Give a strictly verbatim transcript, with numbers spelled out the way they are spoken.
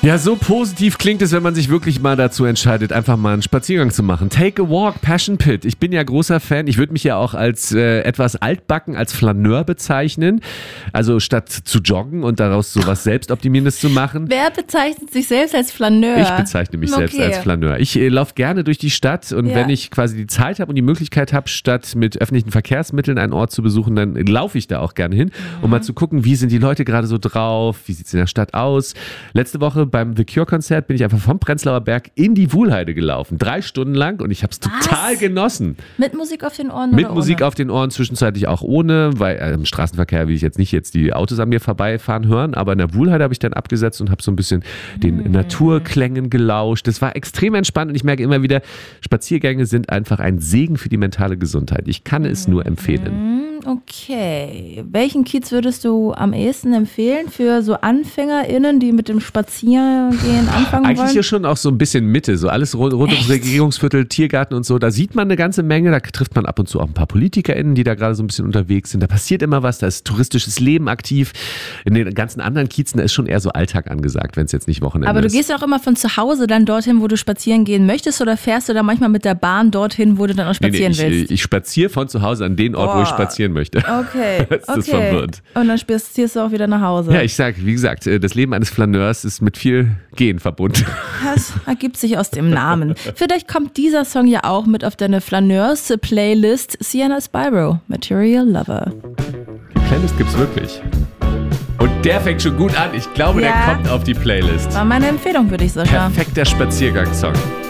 Ja, so positiv klingt es, wenn man sich wirklich mal dazu entscheidet, einfach mal einen Spaziergang zu machen. Take a walk, Passion Pit. Ich bin ja großer Fan. Ich würde mich ja auch als äh, etwas altbacken, als Flaneur bezeichnen. Also statt zu joggen und daraus sowas Selbstoptimierendes zu machen. Wer bezeichnet sich selbst als Flaneur? Ich bezeichne mich okay. selbst als Flaneur. Ich äh, laufe gerne durch die Stadt und ja. wenn ich quasi die Zeit habe und die Möglichkeit habe, statt mit öffentlichen Verkehrsmitteln einen Ort zu besuchen, dann laufe ich da auch gerne hin, mhm. um mal zu gucken, wie sind die Leute gerade so drauf, wie sieht es in der Stadt aus. Letzte Woche beim The Cure-Konzert bin ich einfach vom Prenzlauer Berg in die Wuhlheide gelaufen. Drei Stunden lang und ich habe es total genossen. Mit Musik auf den Ohren Mit oder Musik ohne? auf den Ohren, zwischenzeitlich auch ohne, weil äh, im Straßenverkehr will ich jetzt nicht jetzt die Autos an mir vorbeifahren hören, aber in der Wuhlheide habe ich dann abgesetzt und habe so ein bisschen den mm. Naturklängen gelauscht. Das war extrem entspannt und ich merke immer wieder, Spaziergänge sind einfach ein Segen für die mentale Gesundheit. Ich kann es nur empfehlen. Okay. Welchen Kiez würdest du am ehesten empfehlen für so AnfängerInnen, die mit dem Spaziergehen anfangen Eigentlich wollen? hier schon auch so ein bisschen Mitte, so alles rund, rund ums Regierungsviertel, Tiergarten und so. Da sieht man eine ganze Menge, da trifft man ab und zu auch ein paar PolitikerInnen, die da gerade so ein bisschen unterwegs sind. Da passiert immer was, da ist touristisches Leben aktiv. In den ganzen anderen Kiezen, da ist schon eher so Alltag angesagt, wenn es jetzt nicht Wochenende ist. Aber du gehst ja auch immer von zu Hause dann dorthin, wo du spazieren gehen möchtest, oder fährst du da manchmal mit der Bahn dorthin, wo du dann auch spazieren nee, nee, ich, willst? Ich spaziere von zu Hause an den Ort, oh. wo ich spazieren möchte. Okay, das okay. ist verwirrt. Und dann spazierst du auch wieder nach Hause. Ja, ich sag, wie gesagt, das Leben eines Flaneurs ist mit viel Gehen verbunden. Das ergibt sich aus dem Namen. Vielleicht kommt dieser Song ja auch mit auf deine Flaneurs-Playlist. Sienna Spyro, Material Lover. Die Playlist gibt's wirklich. Und der fängt schon gut an. Ich glaube, ja. der kommt auf die Playlist. War meine Empfehlung für dich, Sascha. Perfekter Spaziergangssong.